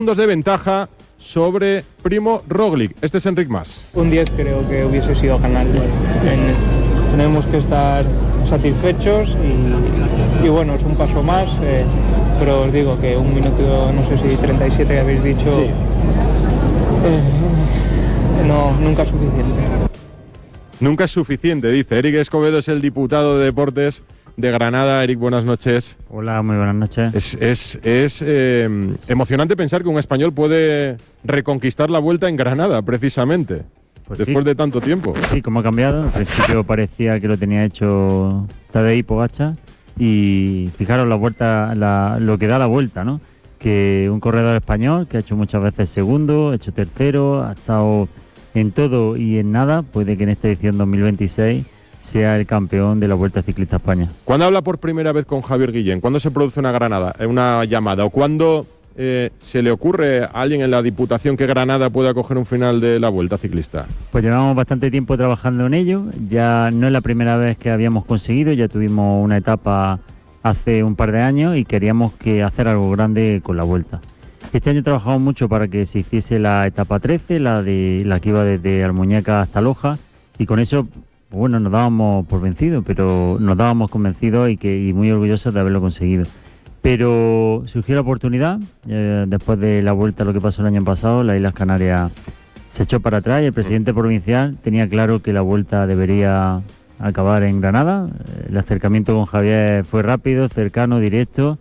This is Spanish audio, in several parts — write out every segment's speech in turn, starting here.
Segundos de ventaja sobre Primo Roglic. Este es Enric Mas. Un 10 creo que hubiese sido ganable. Tenemos que estar satisfechos y bueno, es un paso más, pero os digo que un minuto, no sé si 37 que habéis dicho, sí. No, nunca es suficiente. Nunca es suficiente, dice. Eric Escobedo es el diputado de Deportes de Granada. Eric, buenas noches. Hola, muy buenas noches. Es emocionante pensar que un español puede reconquistar la Vuelta en Granada, precisamente, pues después de tanto tiempo. Sí, como ha cambiado. Al principio parecía que lo tenía hecho Tadej Pogačar y fijaros lo que da la Vuelta, ¿no? Que un corredor español que ha hecho muchas veces segundo, ha hecho tercero, ha estado en todo y en nada, puede que en esta edición 2026 sea el campeón de la Vuelta Ciclista España. ¿Cuándo habla por primera vez con Javier Guillén? ¿Cuándo se produce una llamada? ¿O cuándo se le ocurre a alguien en la Diputación que Granada pueda coger un final de la Vuelta Ciclista? Pues llevamos bastante tiempo trabajando en ello. Ya no es la primera vez que habíamos conseguido, ya tuvimos una etapa hace un par de años y queríamos hacer algo grande con la Vuelta. Este año trabajamos mucho para que se hiciese la etapa 13, la que iba desde Almuñécar hasta Loja, y con eso, bueno, nos dábamos por vencidos, pero nos dábamos convencidos y muy orgullosos de haberlo conseguido. Pero surgió la oportunidad, después de la Vuelta, lo que pasó el año pasado, las Islas Canarias se echó para atrás y el presidente provincial tenía claro que la Vuelta debería acabar en Granada. El acercamiento con Javier fue rápido, cercano, directo.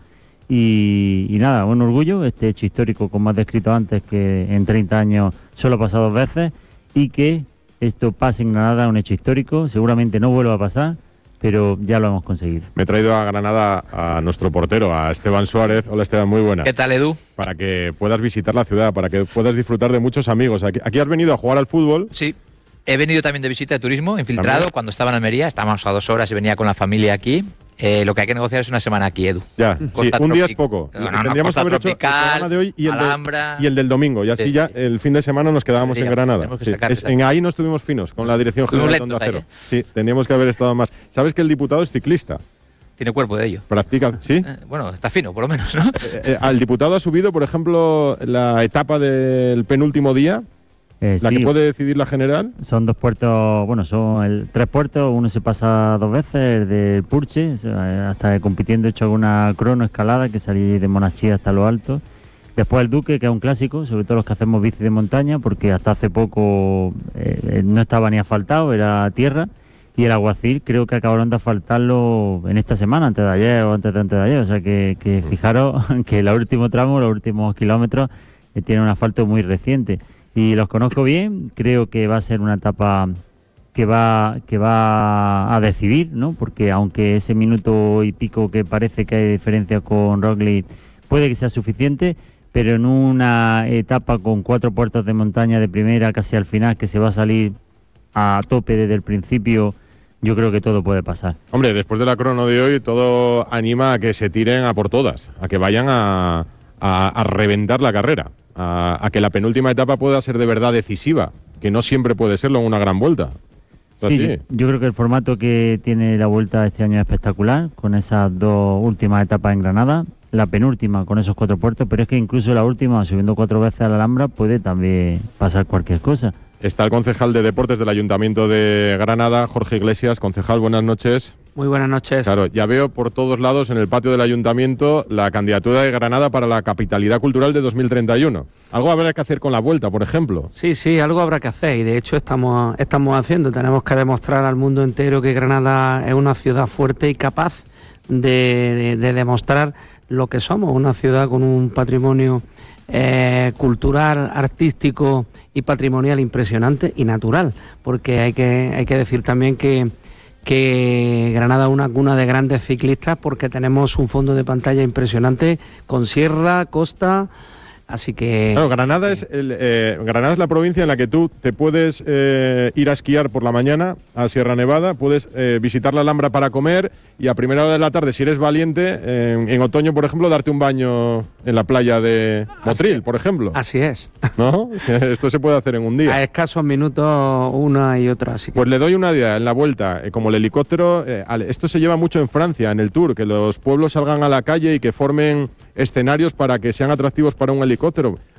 Y nada, un orgullo, este hecho histórico, como has descrito antes, que en 30 años solo ha pasado 2 veces, y que esto pase en Granada, un hecho histórico, seguramente no vuelva a pasar, pero ya lo hemos conseguido. Me he traído a Granada a nuestro portero, a Esteban Suárez. Hola Esteban, muy buena. ¿Qué tal, Edu? Para que puedas visitar la ciudad, para que puedas disfrutar de muchos amigos. Aquí has venido a jugar al fútbol. Sí. He venido también de visita de turismo, infiltrado. ¿También? Cuando estaba en Almería, estábamos a 2 horas y venía con la familia aquí. Lo que hay que negociar es una semana aquí, Edu. Ya, sí, un día es poco. Tendríamos que haber hecho el programa de hoy y el del domingo, y así sí, ya el fin de semana nos quedábamos en Granada. Sí. Ahí no estuvimos finos con la Dirección General de Onda Cero. Sí, teníamos que haber estado más. ¿Sabes que el diputado es ciclista? Tiene cuerpo de ello. ¿Practica? ¿Sí? Bueno, está fino, por lo menos, ¿no? El diputado ha subido, por ejemplo, la etapa del penúltimo día. ¿La que puede decidir la general? Son 2 puertos, bueno, son 3 puertos, uno se pasa 2 veces, el del Purche, hasta compitiendo he hecho alguna crono escalada que salí de Monachí hasta lo alto. Después el Duque, que es un clásico, sobre todo los que hacemos bici de montaña, porque hasta hace poco no estaba ni asfaltado, era tierra. Y el Alguacil creo que acabaron de asfaltarlo en esta semana, antes de ayer o antes de ayer. O sea que fijaros que el último tramo, los últimos kilómetros, tiene un asfalto muy reciente. Y los conozco bien, creo que va a ser una etapa que va a decidir, ¿no? Porque aunque ese minuto y pico que parece que hay diferencia con Roglic puede que sea suficiente, pero en una etapa con 4 puertos de montaña de primera casi al final, que se va a salir a tope desde el principio, yo creo que todo puede pasar. Hombre, después de la crono de hoy, todo anima a que se tiren a por todas, a que vayan a reventar la carrera. A que la penúltima etapa pueda ser de verdad decisiva, que no siempre puede serlo en una gran vuelta. Sí, yo creo que el formato que tiene la Vuelta este año es espectacular, con esas 2 últimas etapas en Granada, la penúltima con esos 4 puertos, pero es que incluso la última, subiendo 4 veces a la Alhambra, puede también pasar cualquier cosa. Está el concejal de Deportes del Ayuntamiento de Granada, Jorge Iglesias. Concejal, buenas noches. Muy buenas noches. Claro, ya veo por todos lados en el patio del Ayuntamiento la candidatura de Granada para la Capitalidad Cultural de 2031. ¿Algo habrá que hacer con la Vuelta, por ejemplo? Sí, algo habrá que hacer y de hecho estamos haciendo. Tenemos que demostrar al mundo entero que Granada es una ciudad fuerte y capaz de demostrar lo que somos, una ciudad con un patrimonio cultural, artístico y patrimonial impresionante y natural, porque hay que decir también que Granada es una cuna de grandes ciclistas porque tenemos un fondo de pantalla impresionante con sierra, costa, así que... Claro, Granada es la provincia en la que tú te puedes ir a esquiar por la mañana a Sierra Nevada, puedes visitar la Alhambra para comer y a primera hora de la tarde, si eres valiente, en otoño, por ejemplo, darte un baño en la playa de Motril, por ejemplo. Así es. ¿No? Esto se puede hacer en un día. A escasos minutos una y otra. Así que... Pues le doy una idea en la Vuelta, como el helicóptero, esto se lleva mucho en Francia, en el Tour, que los pueblos salgan a la calle y que formen escenarios para que sean atractivos para un helicóptero.